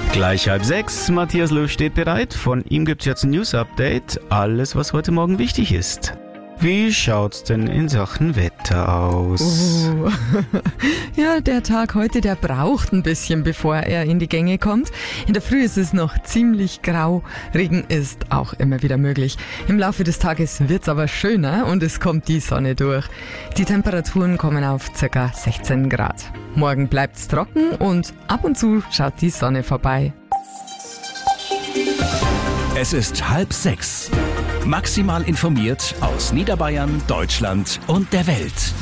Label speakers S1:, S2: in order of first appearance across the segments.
S1: Gleich 5:30, Matthias Löw steht bereit. Von ihm gibt's jetzt ein News-Update. Alles, was heute Morgen wichtig ist. Wie schaut's denn in Sachen Wetter aus?
S2: Ja, der Tag heute, der braucht ein bisschen, bevor er in die Gänge kommt. In der Früh ist es noch ziemlich grau. Regen ist auch immer wieder möglich. Im Laufe des Tages wird's aber schöner und es kommt die Sonne durch. Die Temperaturen kommen auf ca. 16 Grad. Morgen bleibt's trocken und ab und zu schaut die Sonne vorbei.
S3: Es ist 5:30. Maximal informiert aus Niederbayern, Deutschland und der Welt.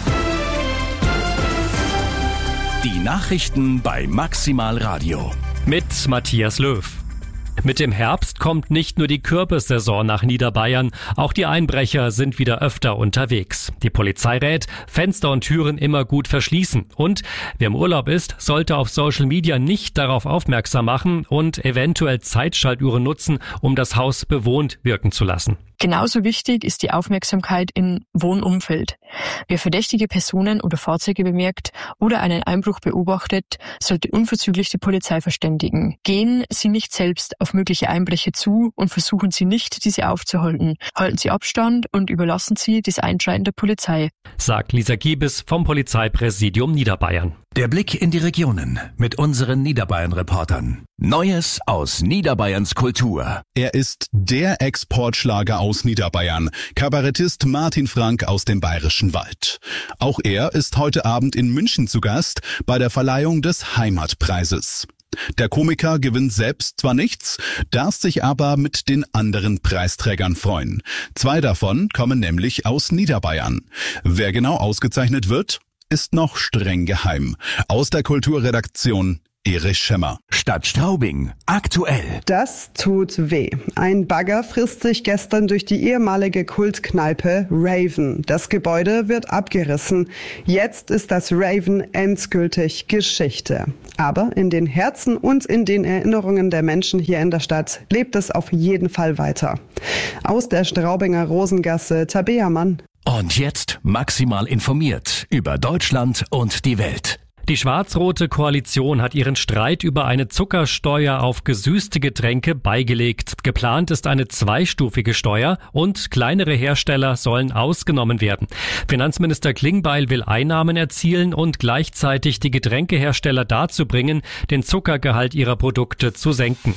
S3: Die Nachrichten bei Maximal Radio.
S4: Mit Matthias Löw. Mit dem Herbst kommt nicht nur die Kürbissaison nach Niederbayern, auch die Einbrecher sind wieder öfter unterwegs. Die Polizei rät, Fenster und Türen immer gut verschließen. Und wer im Urlaub ist, sollte auf Social Media nicht darauf aufmerksam machen und eventuell Zeitschaltuhren nutzen, um das Haus bewohnt wirken zu lassen.
S5: Genauso wichtig ist die Aufmerksamkeit im Wohnumfeld. Wer verdächtige Personen oder Fahrzeuge bemerkt oder einen Einbruch beobachtet, sollte unverzüglich die Polizei verständigen. Gehen Sie nicht selbst auf mögliche Einbrecher zu und versuchen Sie nicht, diese aufzuhalten. Halten Sie Abstand und überlassen Sie das Einschreiten der Polizei,
S4: sagt Lisa Giebes vom Polizeipräsidium Niederbayern.
S3: Der Blick in die Regionen mit unseren Niederbayern-Reportern. Neues aus Niederbayerns Kultur.
S6: Er ist der Exportschlager aus Niederbayern, Kabarettist Martin Frank aus dem Bayerischen Wald. Auch er ist heute Abend in München zu Gast bei der Verleihung des Heimatpreises. Der Komiker gewinnt selbst zwar nichts, darf sich aber mit den anderen Preisträgern freuen. 2 davon kommen nämlich aus Niederbayern. Wer genau ausgezeichnet wird, ist noch streng geheim. Aus der Kulturredaktion Erich Schemmer.
S3: Stadt Straubing, aktuell.
S7: Das tut weh. Ein Bagger frisst sich gestern durch die ehemalige Kultkneipe Raven. Das Gebäude wird abgerissen. Jetzt ist das Raven endgültig Geschichte. Aber in den Herzen und in den Erinnerungen der Menschen hier in der Stadt lebt es auf jeden Fall weiter. Aus der Straubinger Rosengasse, Tabea Mann.
S3: Und jetzt maximal informiert über Deutschland und die Welt.
S4: Die schwarz-rote Koalition hat ihren Streit über eine Zuckersteuer auf gesüßte Getränke beigelegt. Geplant ist eine 2-stufige Steuer und kleinere Hersteller sollen ausgenommen werden. Finanzminister Klingbeil will Einnahmen erzielen und gleichzeitig die Getränkehersteller dazu bringen, den Zuckergehalt ihrer Produkte zu senken.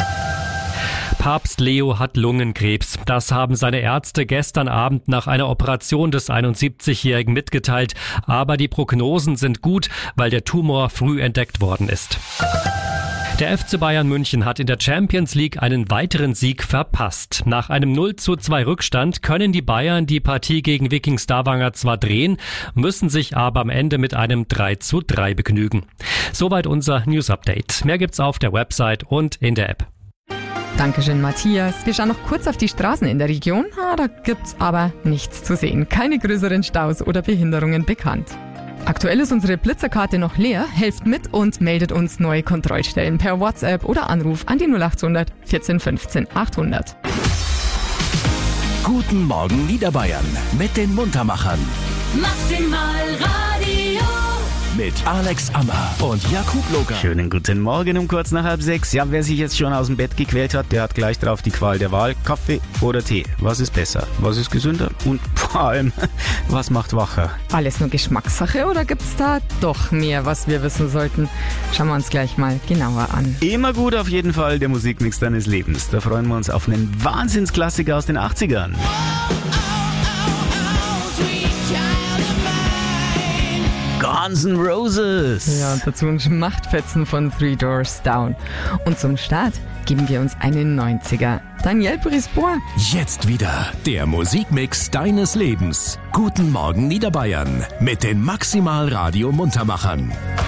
S4: Papst Leo hat Lungenkrebs. Das haben seine Ärzte gestern Abend nach einer Operation des 71-Jährigen mitgeteilt. Aber die Prognosen sind gut, weil der Tumor früh entdeckt worden ist. Der FC Bayern München hat in der Champions League einen weiteren Sieg verpasst. Nach einem 0:2 Rückstand können die Bayern die Partie gegen Viking Stavanger zwar drehen, müssen sich aber am Ende mit einem 3:3 begnügen. Soweit unser News-Update. Mehr gibt's auf der Website und in der App.
S2: Dankeschön, Matthias. Wir schauen noch kurz auf die Straßen in der Region. Da gibt's aber nichts zu sehen. Keine größeren Staus oder Behinderungen bekannt. Aktuell ist unsere Blitzerkarte noch leer. Helft mit und meldet uns neue Kontrollstellen per WhatsApp oder Anruf an die 0800 14 15 800.
S3: Guten Morgen Niederbayern mit den Muntermachern.
S8: Maximal Radio.
S3: Mit Alex Ammer und Jakub Loger.
S1: Schönen guten Morgen um kurz nach 5:30. Ja, wer sich jetzt schon aus dem Bett gequält hat, der hat gleich drauf die Qual der Wahl. Kaffee oder Tee? Was ist besser? Was ist gesünder? Und vor allem, was macht wacher?
S2: Alles nur Geschmackssache oder gibt's da doch mehr, was wir wissen sollten? Schauen wir uns gleich mal genauer an.
S1: Immer gut auf jeden Fall, der Musikmix deines Lebens. Da freuen wir uns auf einen Wahnsinnsklassiker aus den 80ern. Guns N' Roses.
S2: Ja, und dazu ein Schmachtfetzen von Three Doors Down. Und zum Start geben wir uns einen 90er. Daniel Brisbois.
S3: Jetzt wieder der Musikmix deines Lebens. Guten Morgen Niederbayern mit den Maximal Radio Muntermachern.